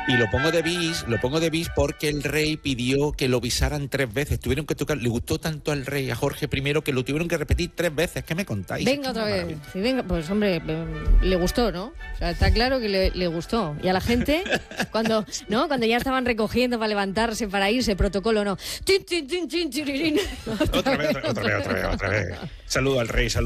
Y lo pongo de bis porque el rey pidió que lo visaran 3 veces. Tuvieron que tocar, le gustó tanto al rey, a Jorge I, que lo tuvieron que repetir 3 veces. ¿Qué me contáis? Venga otra vez. Sí, venga, pues hombre, le gustó, ¿no? O sea, está claro que le gustó. Y a la gente, cuando ya estaban recogiendo para levantarse, para irse, protocolo, ¿no? ¡Tin, tin, tin, tin, tirirín! Otra vez. Saludo al rey.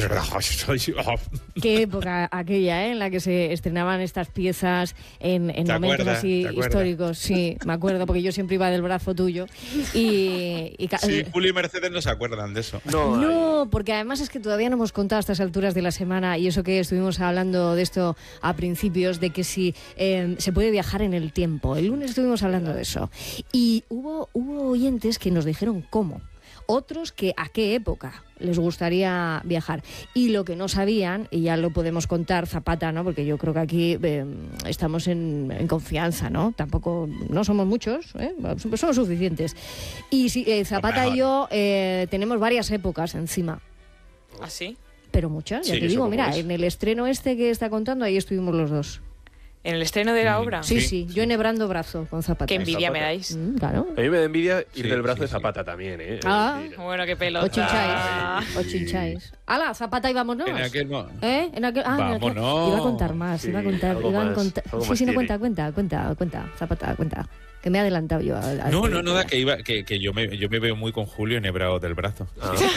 Qué época aquella, ¿eh? En la que se estrenaban estas piezas en momentos así históricos. Sí, me acuerdo, porque yo siempre iba del brazo tuyo. Sí, Julio y Mercedes no se acuerdan de eso. No, porque además es que todavía no hemos contado a estas alturas de la semana, y eso que estuvimos hablando de esto a principios, de que si se puede viajar en el tiempo. El lunes estuvimos hablando de eso. Y hubo oyentes que nos dijeron cómo. Otros que a qué época les gustaría viajar. Y lo que no sabían, y ya lo podemos contar, Zapata, ¿no? Porque yo creo que aquí estamos en confianza, ¿no? Tampoco, no somos muchos, somos suficientes. Y sí, Zapata y yo tenemos varias épocas encima. ¿Ah, sí? Pero muchas, ya te digo, mira, en el estreno que está contando, ahí estuvimos los dos. ¿En el estreno de la obra? Sí, yo enhebrando brazo con Zapata. Qué envidia me dais. Claro. A mí me da envidia ir del brazo de Zapata también, ¿eh? Bueno, qué pelota. O chincháis. ¡Hala, Zapata y vámonos! En aquel no. En aquel, vámonos. Iba a contar más, Sí, iba a contar. Sí, no, cuenta, Zapata, cuenta. Que me he adelantado yo. No, que yo me veo muy con Julio enhebrado del brazo.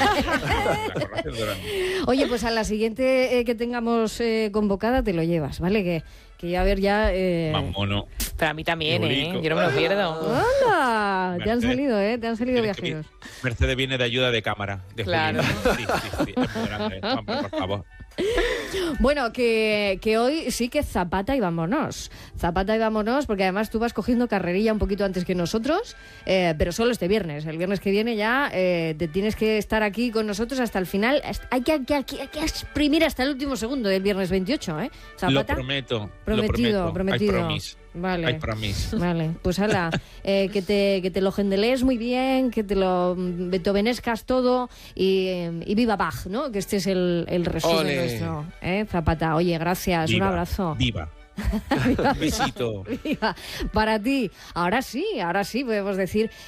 Oye, pues a la siguiente que tengamos convocada te lo llevas, ¿vale? Que a ver ya... Vámonos. Pero a mí también, yo no me lo pierdo. ¡Hala! Te han salido viajeros. Mercedes viene de ayuda de cámara. Claro. Sí, es muy grande. Vamos, por favor. Bueno, que hoy sí que Zapata y vámonos. Zapata y vámonos, porque además tú vas cogiendo carrerilla un poquito antes que nosotros, pero solo este viernes. El viernes que viene ya te tienes que estar aquí con nosotros hasta el final. Hay que exprimir hasta el último segundo del viernes 28, ¿eh? Zapata. Lo prometo. Prometido. I promise. Vale. I promise. Vale, pues hala, que te lo gendelees muy bien, que te lo beethovenescas todo y viva Bach, ¿no? Que este es el resumen nuestro, Zapata. Oye, gracias, Viva, un abrazo. Viva. Un besito. Viva. Para ti. Ahora sí podemos decir